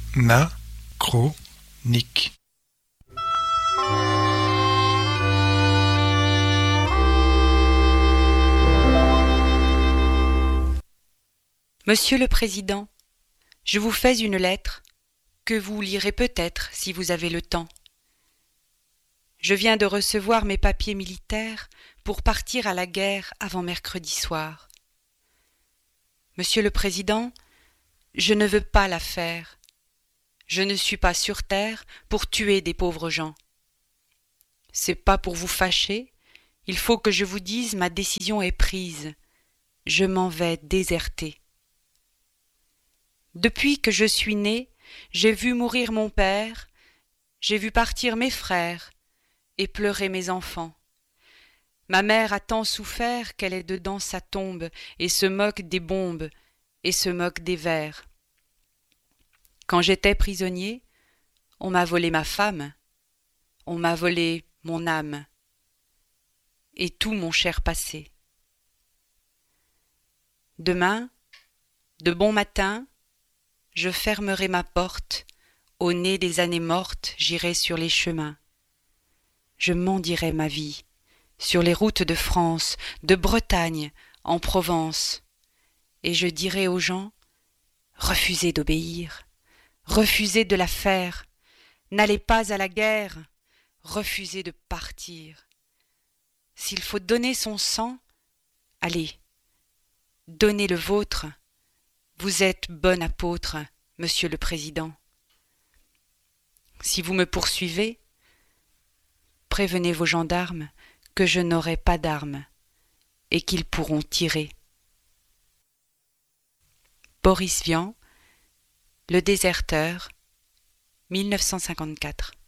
Chronique. Monsieur le Président, je vous fais une lettre que vous lirez peut-être si vous avez le temps. Je viens de recevoir mes papiers militaires pour partir à la guerre avant mercredi soir. Monsieur le Président, je ne veux pas la faire. Je ne suis pas sur terre pour tuer des pauvres gens. C'est pas pour vous fâcher, il faut que je vous dise ma décision est prise. Je m'en vais déserter. Depuis que je suis né, j'ai vu mourir mon père, j'ai vu partir mes frères et pleurer mes enfants. Ma mère a tant souffert qu'elle est dedans sa tombe et se moque des bombes et se moque des vers. Quand j'étais prisonnier, on m'a volé ma femme, on m'a volé mon âme et tout mon cher passé. Demain, de bon matin, je fermerai ma porte, au nez des années mortes, j'irai sur les chemins. Je mendirai ma vie, sur les routes de France, de Bretagne, en Provence, et je dirai aux gens, refusez d'obéir, refusez de la faire, n'allez pas à la guerre, refusez de partir. S'il faut donner son sang, allez, donnez le vôtre. Vous êtes bon apôtre, Monsieur le Président. Si vous me poursuivez, prévenez vos gendarmes que je n'aurai pas d'armes et qu'ils pourront tirer. Boris Vian, Le Déserteur, 1954.